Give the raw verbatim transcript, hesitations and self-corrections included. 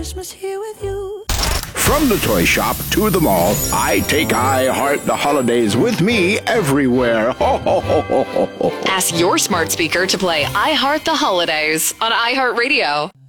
Christmas here with you. From the toy shop to the mall, I take I Heart the Holidays with me everywhere. Ho, ho, ho, ho, ho, ho. Ask your smart speaker to play I Heart the Holidays on iHeartRadio.